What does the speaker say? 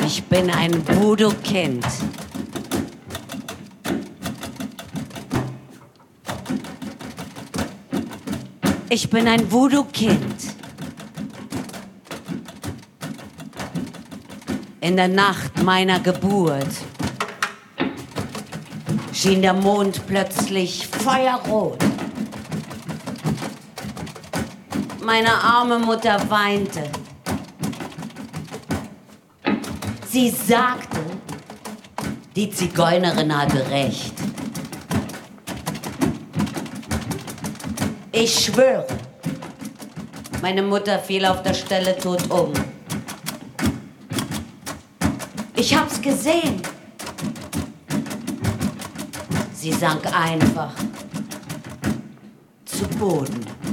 Ich bin ein Voodoo-Kind. Ich bin ein Voodoo-Kind. In der Nacht meiner Geburt schien der Mond plötzlich feuerrot. Meine arme Mutter weinte. Sie sagte, die Zigeunerin hatte recht. Ich schwöre, meine Mutter fiel auf der Stelle tot um. Ich hab's gesehen. Sie sank einfach zu Boden.